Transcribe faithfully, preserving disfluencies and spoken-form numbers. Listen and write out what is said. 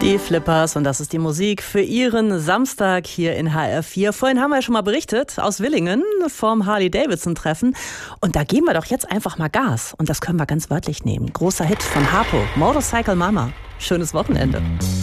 Die Flippers, und das ist die Musik für Ihren Samstag hier in H R vier. Vorhin haben wir ja schon mal berichtet aus Willingen vom Harley-Davidson-Treffen. Und da geben wir doch jetzt einfach mal Gas. Und das können wir ganz wörtlich nehmen. Großer Hit von Harpo, Motorcycle Mama. Schönes Wochenende.